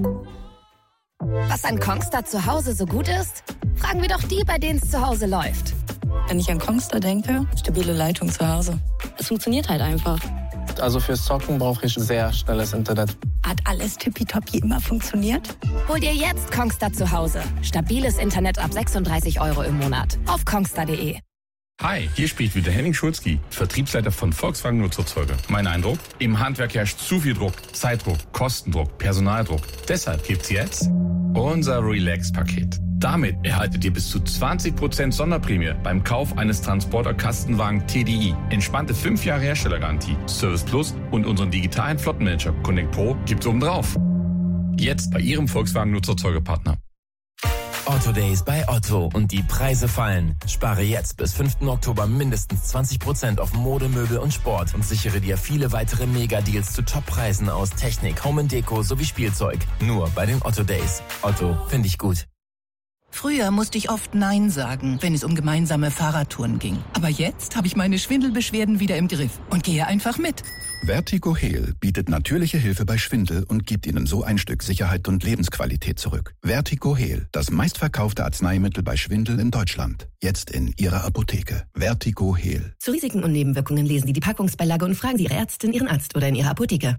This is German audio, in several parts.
Was an Kongstar zu Hause so gut ist? Fragen wir doch die, bei denen es zu Hause läuft. Wenn ich an Kongstar denke, stabile Leitung zu Hause. Es funktioniert halt einfach. Also fürs Zocken brauche ich sehr schnelles Internet. Hat alles tippitoppi immer funktioniert? Hol dir jetzt Kongstar zu Hause. Stabiles Internet ab 36 € im Monat. Auf kongstar.de. Hi, hier spricht wieder Henning Schulzki, Vertriebsleiter von Volkswagen Nutzerzeuge. Mein Eindruck? Im Handwerk herrscht zu viel Druck, Zeitdruck, Kostendruck, Personaldruck. Deshalb gibt's jetzt unser Relax-Paket. Damit erhaltet ihr bis zu 20% Sonderprämie beim Kauf eines Transporter-Kastenwagen TDI. Entspannte 5 Jahre Herstellergarantie, Service Plus und unseren digitalen Flottenmanager Connect Pro gibt's obendrauf. Jetzt bei Ihrem Volkswagen Nutzerzeugepartner. Otto Days bei Otto und die Preise fallen. Spare jetzt bis 5. Oktober mindestens 20% auf Mode, Möbel und Sport und sichere dir viele weitere Mega-Deals zu Top-Preisen aus Technik, Home & Deko sowie Spielzeug. Nur bei den Otto Days. Otto, finde ich gut. Früher musste ich oft Nein sagen, wenn es um gemeinsame Fahrradtouren ging. Aber jetzt habe ich meine Schwindelbeschwerden wieder im Griff und gehe einfach mit. Vertigo Heal bietet natürliche Hilfe bei Schwindel und gibt Ihnen so ein Stück Sicherheit und Lebensqualität zurück. Vertigo Heal, das meistverkaufte Arzneimittel bei Schwindel in Deutschland. Jetzt in Ihrer Apotheke. Vertigo Heal. Zu Risiken und Nebenwirkungen lesen Sie die Packungsbeilage und fragen Sie Ihre Ärztin, Ihren Arzt oder in Ihrer Apotheke.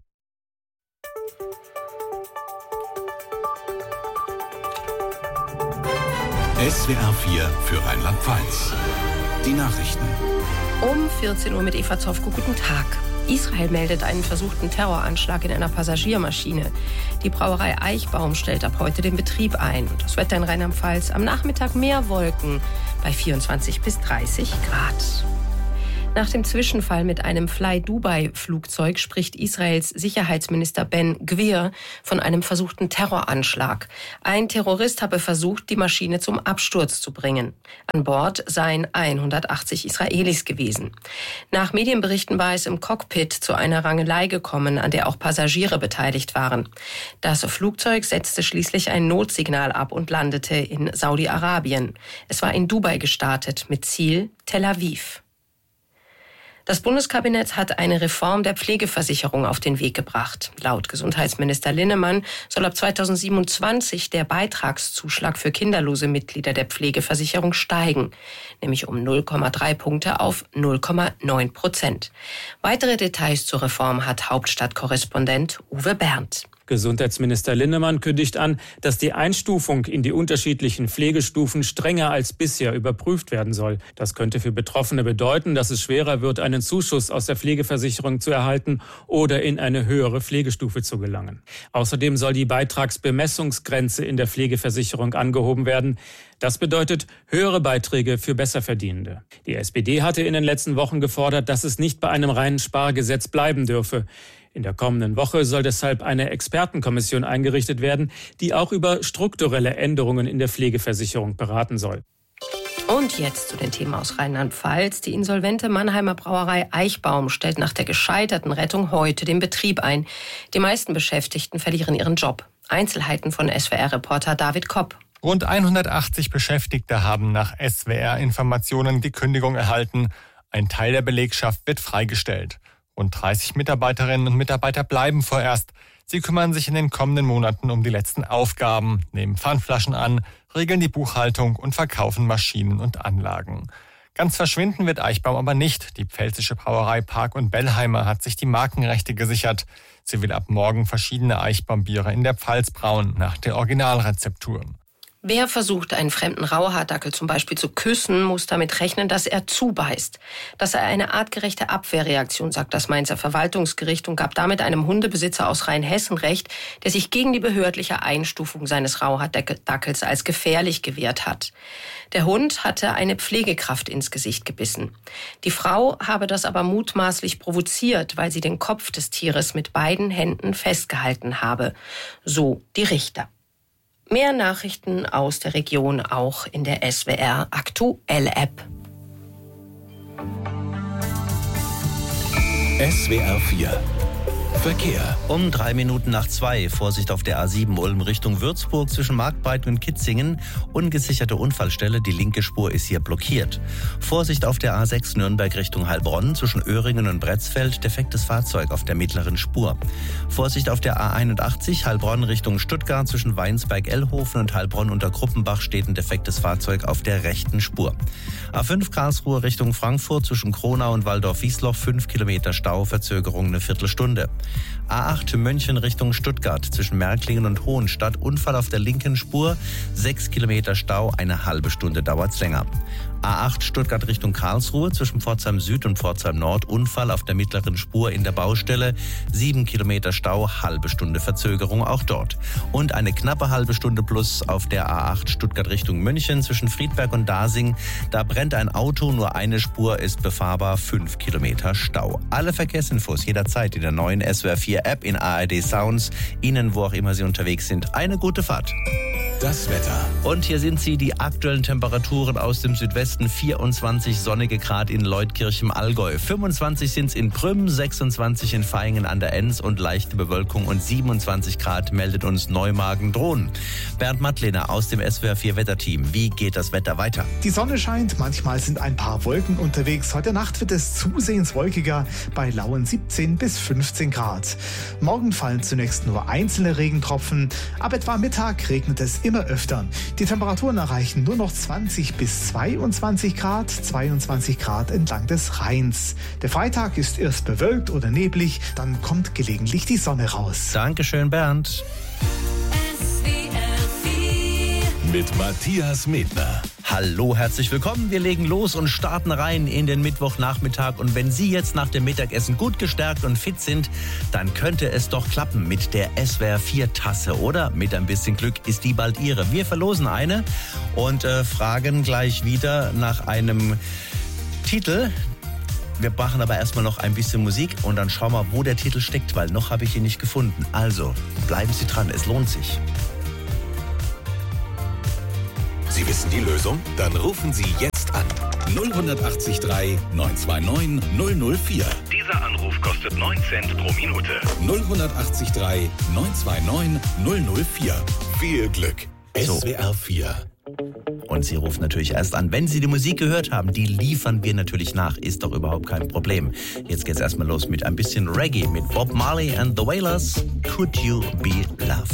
SWR 4 für Rheinland-Pfalz. Die Nachrichten. Um 14 Uhr mit Eva Zofko. Guten Tag. Israel meldet einen versuchten Terroranschlag in einer Passagiermaschine. Die Brauerei Eichbaum stellt ab heute den Betrieb ein. Das Wetter in Rheinland-Pfalz: am Nachmittag mehr Wolken bei 24 bis 30 Grad. Nach dem Zwischenfall mit einem Fly-Dubai-Flugzeug spricht Israels Sicherheitsminister Ben Gvir von einem versuchten Terroranschlag. Ein Terrorist habe versucht, die Maschine zum Absturz zu bringen. An Bord seien 180 Israelis gewesen. Nach Medienberichten war es im Cockpit zu einer Rangelei gekommen, an der auch Passagiere beteiligt waren. Das Flugzeug setzte schließlich ein Notsignal ab und landete in Saudi-Arabien. Es war in Dubai gestartet, mit Ziel Tel Aviv. Das Bundeskabinett hat eine Reform der Pflegeversicherung auf den Weg gebracht. Laut Gesundheitsminister Linnemann soll ab 2027 der Beitragszuschlag für kinderlose Mitglieder der Pflegeversicherung steigen, nämlich um 0,3 Punkte auf 0,9%. Weitere Details zur Reform hat Hauptstadtkorrespondent Uwe Berndt. Gesundheitsminister Linnemann kündigt an, dass die Einstufung in die unterschiedlichen Pflegestufen strenger als bisher überprüft werden soll. Das könnte für Betroffene bedeuten, dass es schwerer wird, einen Zuschuss aus der Pflegeversicherung zu erhalten oder in eine höhere Pflegestufe zu gelangen. Außerdem soll die Beitragsbemessungsgrenze in der Pflegeversicherung angehoben werden. Das bedeutet höhere Beiträge für Besserverdienende. Die SPD hatte in den letzten Wochen gefordert, dass es nicht bei einem reinen Spargesetz bleiben dürfe. In der kommenden Woche soll deshalb eine Expertenkommission eingerichtet werden, die auch über strukturelle Änderungen in der Pflegeversicherung beraten soll. Und jetzt zu den Themen aus Rheinland-Pfalz. Die insolvente Mannheimer Brauerei Eichbaum stellt nach der gescheiterten Rettung heute den Betrieb ein. Die meisten Beschäftigten verlieren ihren Job. Einzelheiten von SWR-Reporter David Kopp. Rund 180 Beschäftigte haben nach SWR-Informationen die Kündigung erhalten. Ein Teil der Belegschaft wird freigestellt. Rund 30 Mitarbeiterinnen und Mitarbeiter bleiben vorerst. Sie kümmern sich in den kommenden Monaten um die letzten Aufgaben, nehmen Pfandflaschen an, regeln die Buchhaltung und verkaufen Maschinen und Anlagen. Ganz verschwinden wird Eichbaum aber nicht. Die pfälzische Brauerei Park und Bellheimer hat sich die Markenrechte gesichert. Sie will ab morgen verschiedene Eichbaumbiere in der Pfalz brauen, nach der Originalrezeptur. Wer versucht, einen fremden Rauhaardackel zum Beispiel zu küssen, muss damit rechnen, dass er zubeißt. Das sei eine artgerechte Abwehrreaktion, sagt das Mainzer Verwaltungsgericht und gab damit einem Hundebesitzer aus Rheinhessen Recht, der sich gegen die behördliche Einstufung seines Rauhaardackels als gefährlich gewehrt hat. Der Hund hatte eine Pflegekraft ins Gesicht gebissen. Die Frau habe das aber mutmaßlich provoziert, weil sie den Kopf des Tieres mit beiden Händen festgehalten habe. So die Richter. Mehr Nachrichten aus der Region auch in der SWR Aktuell App. SWR 4 Verkehr. Um 2:03. Vorsicht auf der A7 Ulm Richtung Würzburg zwischen Marktbreiten und Kitzingen. Ungesicherte Unfallstelle, die linke Spur ist hier blockiert. Vorsicht auf der A6 Nürnberg Richtung Heilbronn zwischen Öhringen und Bretzfeld. Defektes Fahrzeug auf der mittleren Spur. Vorsicht auf der A81 Heilbronn Richtung Stuttgart zwischen Weinsberg-Ellhofen und Heilbronn unter Gruppenbach steht ein defektes Fahrzeug auf der rechten Spur. A5 Karlsruhe Richtung Frankfurt zwischen Kronau und Waldorf-Wiesloch 5 Kilometer Stau, Verzögerung eine Viertelstunde. A8 München Richtung Stuttgart zwischen Märklingen und Hohenstadt, Unfall auf der linken Spur, 6 Kilometer Stau, eine halbe Stunde dauert's länger. A8 Stuttgart Richtung Karlsruhe zwischen Pforzheim Süd und Pforzheim Nord, Unfall auf der mittleren Spur in der Baustelle, 7 Kilometer Stau, halbe Stunde Verzögerung auch dort. Und eine knappe halbe Stunde plus auf der A8 Stuttgart Richtung München zwischen Friedberg und Dasing. Da brennt ein Auto, nur eine Spur ist befahrbar, 5 Kilometer Stau. Alle Verkehrsinfos jederzeit in der neuen SWR 4 App in ARD Sounds. Ihnen, wo auch immer Sie unterwegs sind, eine gute Fahrt. Das Wetter. Und hier sind sie, die aktuellen Temperaturen aus dem Südwesten. 24 sonnige Grad in Leutkirch im Allgäu. 25 sind es in Prüm, 26 in Vaihingen an der Enns und leichte Bewölkung und 27 Grad meldet uns Neumagen-Drohnen. Bernd Mattlehner aus dem SWR 4 Wetterteam. Wie geht das Wetter weiter? Die Sonne scheint, manchmal sind ein paar Wolken unterwegs. Heute Nacht wird es zusehends wolkiger bei lauen 17 bis 15 Grad. Morgen fallen zunächst nur einzelne Regentropfen. Ab etwa Mittag regnet es immer öfter. Die Temperaturen erreichen nur noch 20 bis 22 Grad, 22 Grad entlang des Rheins. Der Freitag ist erst bewölkt oder neblig, dann kommt gelegentlich die Sonne raus. Dankeschön, Bernd. Mit Matthias Medner. Hallo, herzlich willkommen. Wir legen los und starten rein in den Mittwochnachmittag. Und wenn Sie jetzt nach dem Mittagessen gut gestärkt und fit sind, dann könnte es doch klappen mit der SWR 4 Tasse. Oder mit ein bisschen Glück ist die bald Ihre. Wir verlosen eine und fragen gleich wieder nach einem Titel. Wir machen aber erstmal noch ein bisschen Musik und dann schauen wir, wo der Titel steckt, weil noch habe ich ihn nicht gefunden. Also, bleiben Sie dran, es lohnt sich. Sie wissen die Lösung? Dann rufen Sie jetzt an. 0183 929 004. Dieser Anruf kostet 9 Cent pro Minute. 0183 929 004. Viel Glück. SWR 4. Und Sie rufen natürlich erst an, wenn Sie die Musik gehört haben. Die liefern wir natürlich nach, ist doch überhaupt kein Problem. Jetzt geht's erstmal los mit ein bisschen Reggae mit Bob Marley and the Wailers. Could You Be Loved?